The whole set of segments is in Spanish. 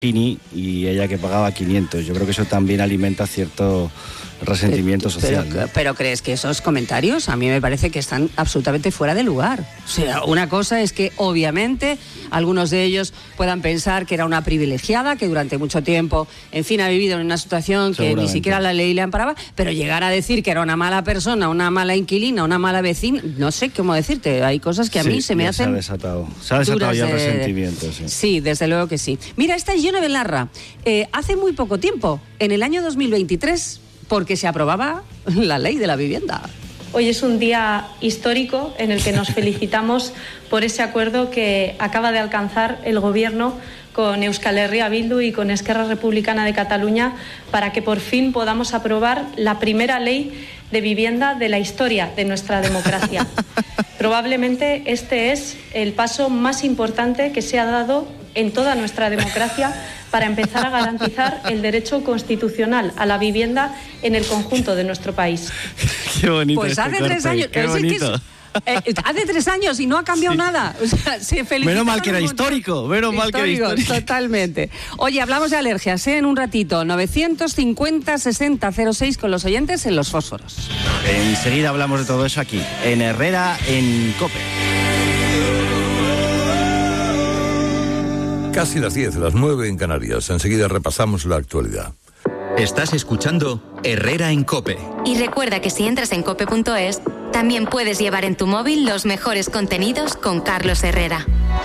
y ella que pagaba 500. Yo creo que eso también alimenta cierto resentimiento social, ¿no? Pero ¿crees que esos comentarios a mí me parece que están absolutamente fuera de lugar? O sea, una cosa es que obviamente algunos de ellos puedan pensar que era una privilegiada, que durante mucho tiempo, en fin, ha vivido en una situación que ni siquiera la ley le amparaba, pero llegar a decir que era una mala persona, una mala inquilina, una mala vecina, no sé cómo decirte, hay cosas que a mí se me hacen... Se ha desatado ya el resentimiento, sí. Sí, desde luego que sí. Mira, esta es Yone Belarra. Hace muy poco tiempo, en el año 2023... porque se aprobaba la ley de la vivienda. Hoy es un día histórico en el que nos felicitamos por ese acuerdo que acaba de alcanzar el Gobierno con Euskal Herria Bildu y con Esquerra Republicana de Cataluña para que por fin podamos aprobar la primera ley de vivienda de la historia de nuestra democracia. Probablemente este es el paso más importante que se ha dado en toda nuestra democracia para empezar a garantizar el derecho constitucional a la vivienda en el conjunto de nuestro país. Qué bonito. Pues hace 3 años. Qué bonito. Hace 3 años y no ha cambiado nada. O sea, se felicita. Menos mal que era histórico. Menos mal que era histórico. Totalmente. Oye, hablamos de alergias, en un ratito. 950-60-06 con los oyentes en Los Fósforos. Enseguida hablamos de todo eso aquí, en Herrera, en COPE. Casi las 10, las 9 en Canarias. Enseguida repasamos la actualidad. Estás escuchando Herrera en COPE. Y recuerda que si entras en cope.es, también puedes llevar en tu móvil los mejores contenidos con Carlos Herrera.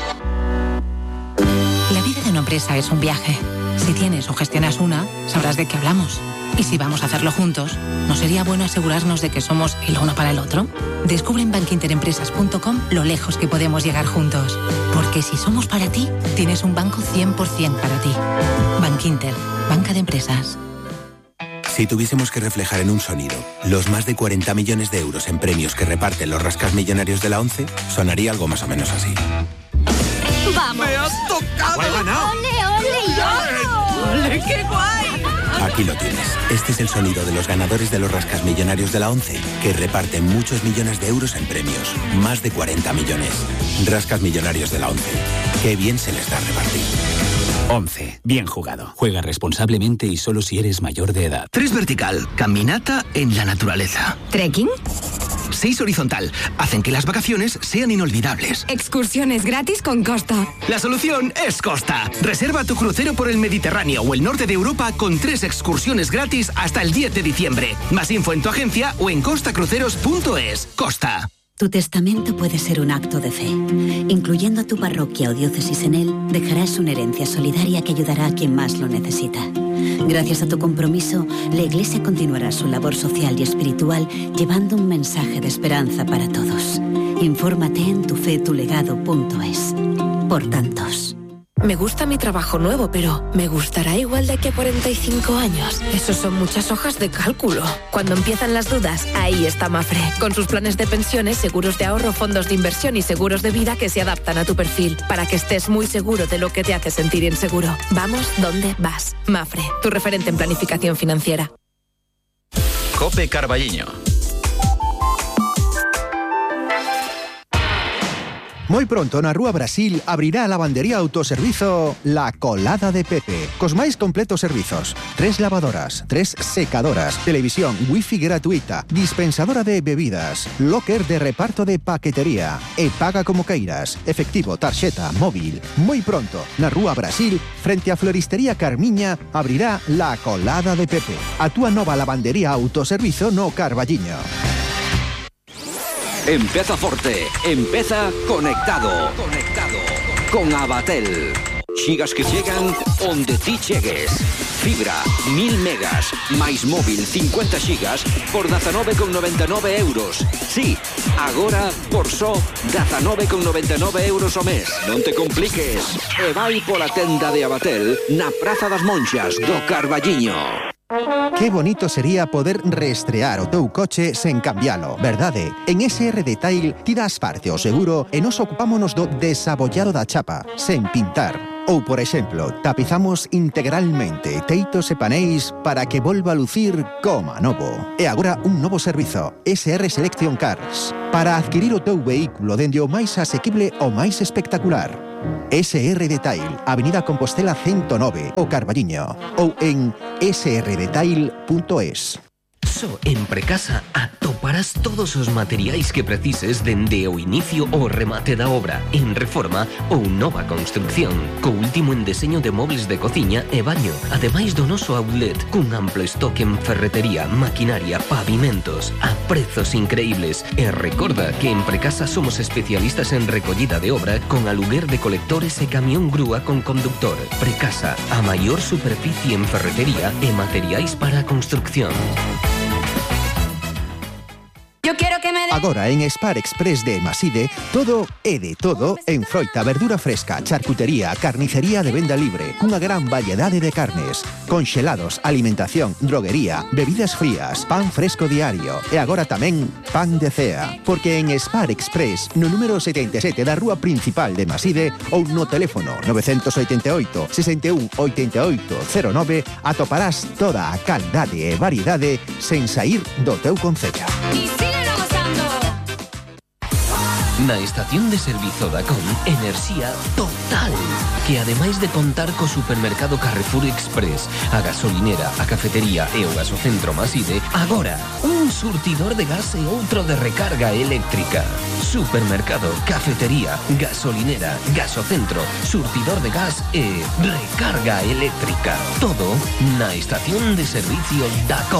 La vida de una empresa es un viaje. Si tienes o gestionas una, sabrás de qué hablamos. Y si vamos a hacerlo juntos, ¿no sería bueno asegurarnos de que somos el uno para el otro? Descubre en bankinterempresas.com lo lejos que podemos llegar juntos. Porque si somos para ti, tienes un banco 100% para ti. Bankinter, banca de empresas. Si tuviésemos que reflejar en un sonido los más de 40 millones de euros en premios que reparten los rascasmillonarios de la ONCE, sonaría algo más o menos así. ¡Vamos! ¡Me has tocado! ¡He ganado! ¡Ole, ole, yo! ¡Ole, qué guay! Aquí lo tienes. Este es el sonido de los ganadores de los rascasmillonarios de la ONCE, que reparten muchos millones de euros en premios. Más de 40 millones. Rascasmillonarios de la ONCE. Qué bien se les da repartir. 11. Bien jugado. Juega responsablemente y solo si eres mayor de edad. 3 vertical. Caminata en la naturaleza. ¿Trekking? 6 horizontal. Hacen que las vacaciones sean inolvidables. Excursiones gratis con Costa. La solución es Costa. Reserva tu crucero por el Mediterráneo o el norte de Europa con 3 excursiones gratis hasta el 10 de diciembre. Más info en tu agencia o en costacruceros.es. Costa. Tu testamento puede ser un acto de fe. Incluyendo a tu parroquia o diócesis en él, dejarás una herencia solidaria que ayudará a quien más lo necesita. Gracias a tu compromiso, la Iglesia continuará su labor social y espiritual llevando un mensaje de esperanza para todos. Infórmate en tufetulegado.es. Por tantos. Me gusta mi trabajo nuevo, pero ¿me gustará igual de aquí a 45 años? Esos son muchas hojas de cálculo. Cuando empiezan las dudas, ahí está Mafre. Con sus planes de pensiones, seguros de ahorro, fondos de inversión y seguros de vida que se adaptan a tu perfil, para que estés muy seguro de lo que te hace sentir inseguro. Vamos donde vas. Mafre, tu referente en planificación financiera. COPE Carballiño. Moi pronto na Rúa Brasil abrirá a lavandería autoservizo La Colada de Pepe, cos máis completos servizos. 3 lavadoras, 3 secadoras, televisión, wifi gratuita, dispensadora de bebidas, locker de reparto de paquetería e paga como queiras, efectivo, tarxeta, móvil. Moi pronto, na Rúa Brasil, frente a Floristería Carmiña, abrirá La Colada de Pepe, a túa nova lavandería autoservizo no Carballiño. Empeza forte, empeza conectado. Con Abatel. Xigas que chegan onde ti chegues. Fibra, 1000 megas, máis móvil 50 xigas por 19,99 euros. Sí, agora por só 19,99 euros ao mes. Non te compliques. E vai pola tenda de Abatel na Praza das Monxas do Carballiño. Qué bonito sería poder reestrear o teu coche sen cambialo, verdade? En SR Detail ti das parte o seguro e nos ocupámonos do desabollado da chapa, sen pintar. Ou, por exemplo, tapizamos integralmente teitos e paneis para que volva a lucir coma novo. E agora un novo servizo, SR Selection Cars, para adquirir o teu vehículo dende o máis asequible ao máis espectacular. SR Detail, Avenida Compostela 109 o Carballiño, ou en srdetail.es. Só en Precasa atoparás todos os materiais que precises dende o inicio ao remate da obra, en reforma ou nova construcción, co último en deseño de mobles de cociña e baño, ademais do noso outlet, cun amplo estoque en ferretería, maquinaria, pavimentos, a prezos increíbles. E recorda que en Precasa somos especialistas en recollida de obra con aluguer de colectores e camión grúa con conductor. Precasa, a maior superficie en ferretería e materiais para a construcción. Yo quiero que me dé... Agora en Spar Express de Maside, todo é de todo en froita, verdura fresca, charcutería, carnicería de venda libre, cunha gran variedade de carnes, conxelados, alimentación, droguería, bebidas frías, pan fresco diario e agora tamén pan de cea. Porque en Spar Express, no número 77 da rúa principal de Maside ou no teléfono 988 61 88 09 atoparás toda a calidade e variedade sen saír do teu concello. Na estación de servizo Dacom, enerxía total, que ademais de contar co supermercado Carrefour Express, a gasolinera, a cafetería e o gasocentro Maside, agora un surtidor de gas e outro de recarga eléctrica. Supermercado, cafetería, gasolinera, gasocentro, surtidor de gas e recarga eléctrica. Todo na estación de servicio Dacom.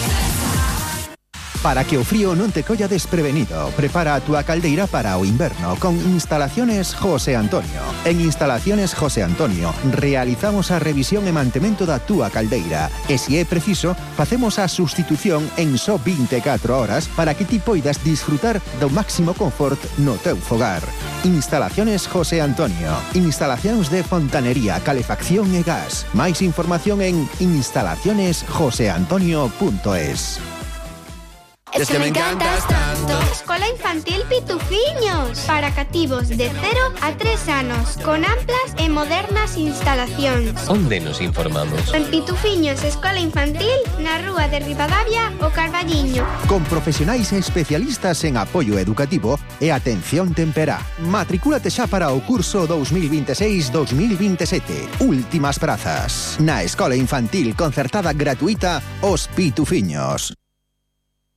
Para que o frío non te colla desprevenido, prepara a túa caldeira para o inverno con Instalaciones José Antonio. En Instalaciones José Antonio realizamos a revisión e mantemento da túa caldeira e, se é preciso, facemos a sustitución en só 24 horas para que ti poidas disfrutar do máximo confort no teu fogar. Instalaciones José Antonio. Instalacións de fontanería, calefacción e gas. Máis información en instalacionesjoseantonio.es. Es que me encantas tanto. Escola Infantil Pitufiños, para cativos de 0 a 3 anos, con amplas e modernas instalacións. Onde nos informamos? En Pitufiños Escola Infantil, na rúa de Ribadavia o Carballiño. Con profesionais e especialistas en apoio educativo e atención temperá. Matricúlate xa para o curso 2026-2027. Últimas prazas. Na Escola Infantil concertada gratuita Os Pitufiños.